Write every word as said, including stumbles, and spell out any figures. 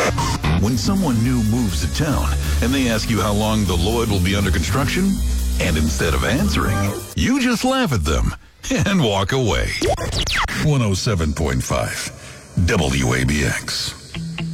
When someone new moves to town and they ask you how long the Lloyd will be under construction, and instead of answering, you just laugh at them and walk away. one oh seven point five W A B X.